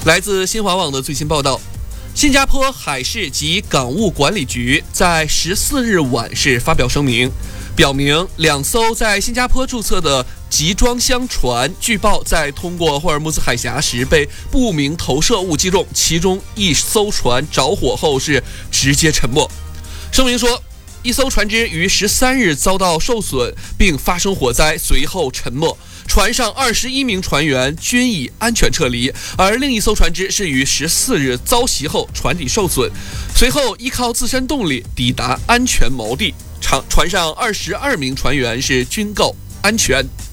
来自新华网的最新报道，新加坡海事及港务管理局在14日晚是发表声明，表明2艘在新加坡注册的集装箱船据报在通过霍尔木兹海峡时被不明投射物击中，其中1艘船着火后是直接沉没。声明说，1艘船只于13日遭到受损并发生火灾，随后沉没。船上21名船员均已安全撤离，而另1艘船只是于14日遭袭后船体受损，随后依靠自身动力抵达安全锚地。船上22名船员是均告安全。